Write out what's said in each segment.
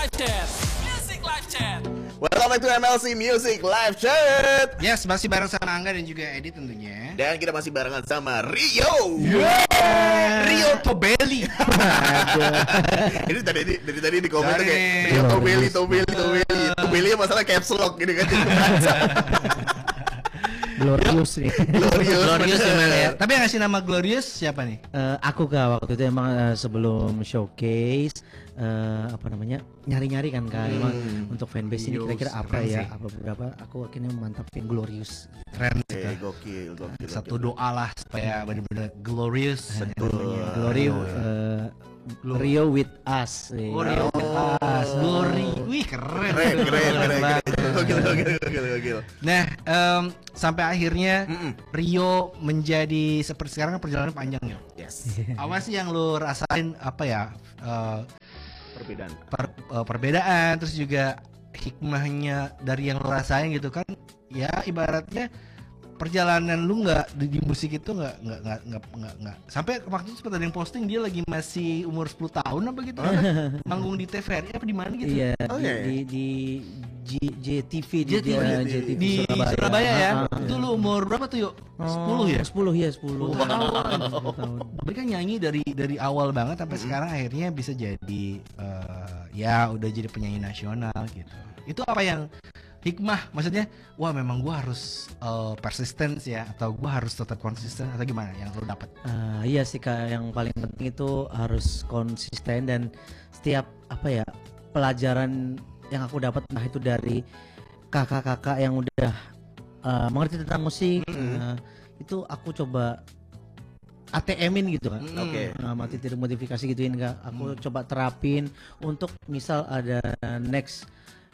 Live Chat. Music Live Chat. Welcome back to MLC Music Live Chat. Yes, masih bareng sama Angga dan juga Edi tentunya. Dan kita masih barengan sama Rio. Rio Tobeli. Ini dari tadi di komen tuh kayak Dari- Rio Tobeli. Tobeli masalah caps lock gitu kan. Glorious nih. Glorious ya. Tapi yang ngasih nama Glorious siapa nih? Aku kak waktu itu emang sebelum showcase apa namanya nyari-nyari kan kak emang untuk fanbase ini kira-kira apa keren ya sih. apa beberapa aku akhirnya mantapin Glorious. Keren sih. Gokil. Satu doa lah supaya benar-benar glorious. Glory Rio with us. Oh, Rio Pas, Glory. Wih, keren. Keren. Gokil. Nah, sampai akhirnya Rio menjadi seperti sekarang kan perjalanan panjang ya. Yes. Apa sih yang lu rasain apa ya? Perbedaan. Perbedaan terus juga hikmahnya dari yang lo rasain gitu kan ya ibaratnya perjalanan lu nggak di musik itu nggak sampai waktu itu sempat ada yang posting dia lagi masih umur 10 tahun apa gitu kan manggung di TVRI apa di mana gitu Iya Oh, iya. di JTV JTV di Surabaya ya itu lu umur berapa tuh yuk 10 ya 10 ya 10 tahun. Tapi kan nyanyi dari awal banget sampai sekarang akhirnya bisa jadi ya udah jadi penyanyi nasional gitu. Itu apa yang hikmah? Maksudnya, wah memang gua harus persisten ya atau gua harus tetap konsisten atau gimana yang lo dapat? Iya sih kak, yang paling penting itu harus konsisten dan setiap apa ya pelajaran yang aku dapat entah itu dari kakak-kakak yang udah mengerti tentang musik itu aku coba ATM-in gitu kan. Oke. Mati tidak modifikasi gituin kak. Aku coba terapin untuk misal ada next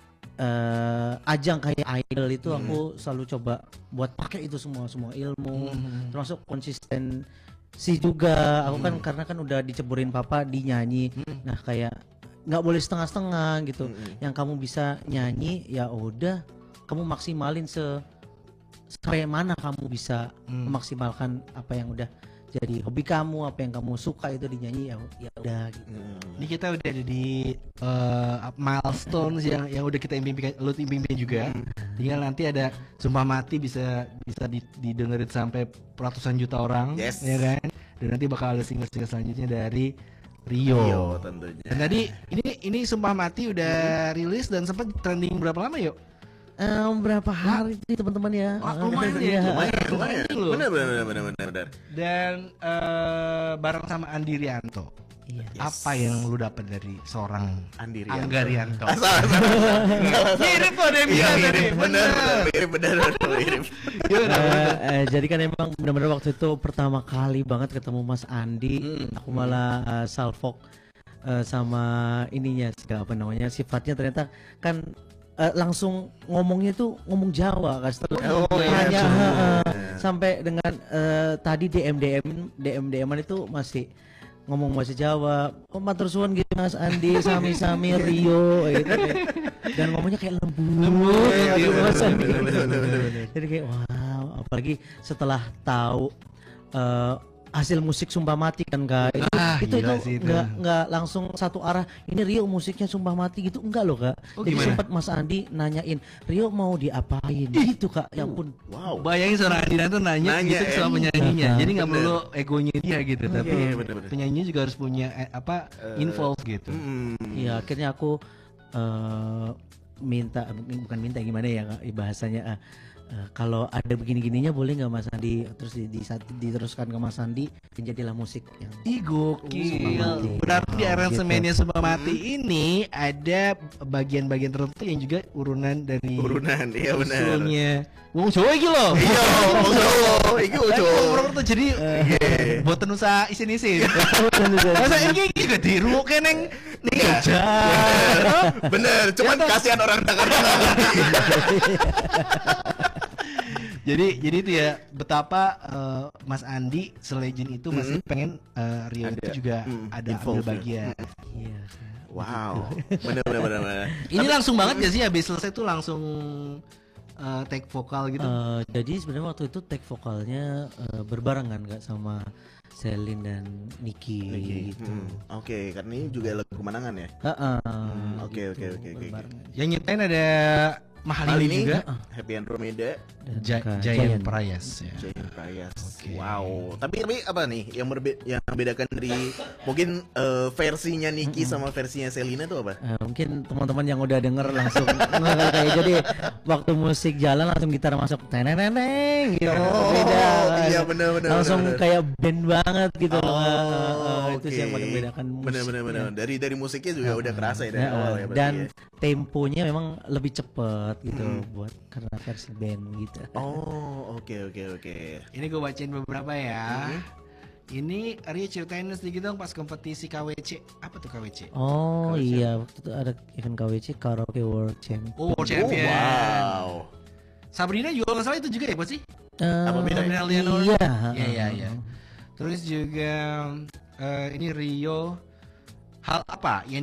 ajang kayak idol itu aku selalu coba buat pakai itu semua ilmu termasuk konsistensi juga aku kan karena kan udah diceburin papa di nyanyi nah kayak nggak boleh setengah-setengah gitu yang kamu bisa nyanyi ya udah kamu maksimalin sampai mana kamu bisa memaksimalkan apa yang udah jadi hobi kamu apa yang kamu suka itu dinyanyi ya udah gitu. Ini kita udah ada di milestones yang udah kita impikan, lo impikan juga. Tinggal nanti ada Sumpah Mati bisa didengerin sampai ratusan juta orang, Yes. ya kan? Dan nanti bakal ada single-single selanjutnya dari Rio. Tentunya. Dan tadi ini Sumpah Mati udah rilis dan sempat trending berapa lama yuk? Berapa hari sih teman-teman ya? Lumayan ya, Iya. Lumayan. Loh. Benar. Dan bareng sama Andi Rianto. Iya. Apa yang lu dapat dari seorang Andi Rianto. Angga Rianto? Salah. Mirip kok dia Iya, bilang tadi. mirip bener. Jadi kan emang benar-benar waktu itu pertama kali banget ketemu Mas Andi, aku malah salfok sama ininya, apa namanya sifatnya ternyata kan langsung ngomongnya tuh ngomong Jawa kan hanya sampai dengan tadi DM-an itu masih ngomong bahasa Jawa. Matur suwun gitu Mas Andi sami-sami Rio gitu dan ngomongnya kayak lembut gitu Mas Andi. Jadi kayak wow, apalagi setelah tahu hasil musik Sumpah Mati kan kak itu gila sih itu. nggak langsung satu arah ini Rio musiknya Sumpah Mati gitu enggak loh kak. Jadi gimana? sempat Mas Andi nanyain Rio mau diapain gitu kak ya ampun. Wow. Bayangin seorang Andi Rianto nanya gitu ya. sama penyanyinya. Jadi nggak perlu egonya dia gitu, tapi bener. penyanyinya juga harus punya involve gitu. Iya akhirnya aku bukan minta gimana ya kak bahasanya kalau ada begini-gininya boleh nggak Mas Andi terus diteruskan ke Mas Andi menjadilah musik yang Ih Sumpah gokil. Mati. Berarti di aransemennya Gitu. Sumpah Mati ini ada bagian-bagian tertentu yang juga urunan dari Iya benar. usulnya Wong Jawa iki lho. Iya, iki ojo. Tuh jadi boten usah isin-isin. Masa iki gak dirungke neng kerja. Bener, cuman kasihan orang tangan. Jadi itu ya betapa Mas Andi selegend itu masih pengen Rio itu juga ada ambil bagian. iya Wow. Bener. Ini langsung banget gak sih habis selesai tuh langsung take vokal gitu? Jadi sebenarnya waktu itu take vokalnya berbarengan nggak sama Selin dan Niki gitu. Oke, karena ini juga lagu kemenangan ya. Oke, oke, oke, oke. berbarengan. Yang nyiptain ada Kali Mahalini ini juga, Happy Andromeda, Dan Giant Giant. Prayas ya. Giant Prayas. Oke. Wow. Tapi apa nih yang yang membedakan dari mungkin versinya Niki sama versinya Selina tuh apa? Mungkin teman-teman yang udah denger langsung kayak jadi waktu musik jalan langsung gitar masuk teneng gitu. Oh, Beda. iya, bener-bener, Langsung bener-bener. kayak band banget gitu loh. Itu oke. sih yang paling membedakan musik. Bener-bener. Dari musiknya juga udah kerasa ya dari Ya, awal ya berarti dan ya. temponya memang lebih cepet gitu buat karena versi band gitu. Oh, oke. Ini gue bacain beberapa ya. Ini Ria ceritain sedikit dong pas kompetisi KWC. Apa tuh KWC? Oh KWC. iya, waktu itu ada event KWC Karaoke World Champ. Oh, World Champion. Wow. Sabrina juga nggak salah itu juga ya, Bos sih? Apa beda? Sabrina Leonor. Iya. Iya. Terus juga ini Rio. Hal apa yang